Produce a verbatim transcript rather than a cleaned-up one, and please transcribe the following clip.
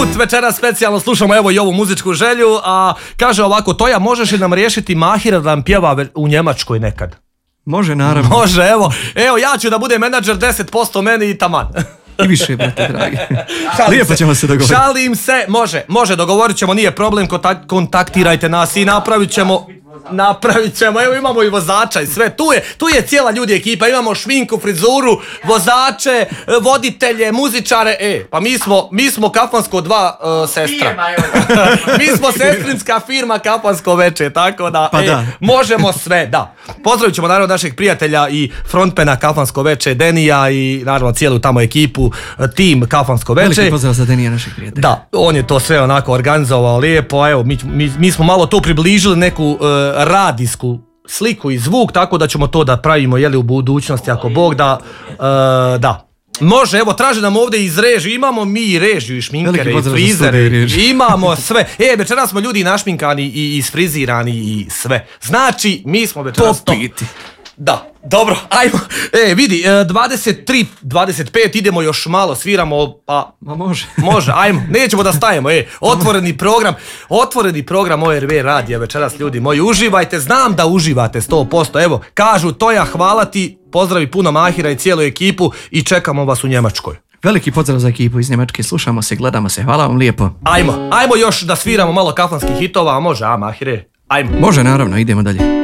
put večeras specijalno slušamo evo i ovu muzičku želju, a kaže ovako, Toja, možeš li nam riješiti Mahira da nam pjeva u Njemačkoj nekad? Može, naravno. Može, evo, evo ja ću da budem menadžer deset posto meni i taman. I više, brate, dragi. Lijepo ćemo se dogovoriti. Šalim se, može, može, dogovorit ćemo, nije problem, kontaktirajte nas i napravit ćemo... Napravit ćemo, evo imamo i vozača i sve, tu je, tu je cijela ljudi ekipa, imamo šminku, frizuru, vozače, voditelje, muzičare, e, pa mi smo, mi smo Kafansko dva uh, sestra. Mi smo sestrinska firma Kafansko veče, tako da, pa e, da. možemo sve, da. Pozdravit ćemo naravno našeg prijatelja i frontmana Kafansko veče, Denija i naravno cijelu tamo ekipu, tim Kafansko veče. Veliki pozdrav za Denija, našeg prijatelja. Da, on je to sve onako organizovao lijepo, evo, mi, mi, mi smo malo tu približili neku uh, radijsku sliku i zvuk, tako da ćemo to da pravimo jeli, u budućnosti, ako Bog da, uh, da. Može, evo, traže nam ovdje iz režije, imamo mi i režiju i šminkere i frizere, imamo sve. E, večeras smo ljudi našminkani i isfrizirani i sve. Znači, mi smo večeras to. Da, dobro, ajmo. E, vidi, dvadeset tri, dvadeset pet, idemo još malo, sviramo, pa... Ma može. Može, ajmo, nećemo da stajemo, e, otvoreni program, otvoreni program O R V radija večeras, ljudi moji, uživajte, znam da uživate sto posto, evo, kažu Toja, hvala ti, pozdravi puno Mahira i cijelu ekipu i čekamo vas u Njemačkoj. Veliki pozdrav za ekipu iz Njemačke, slušamo se, gledamo se, hvala vam lijepo. Ajmo, ajmo još da sviramo malo kafanskih hitova, a može, a Mahire, ajmo. Može, naravno, idemo dalje.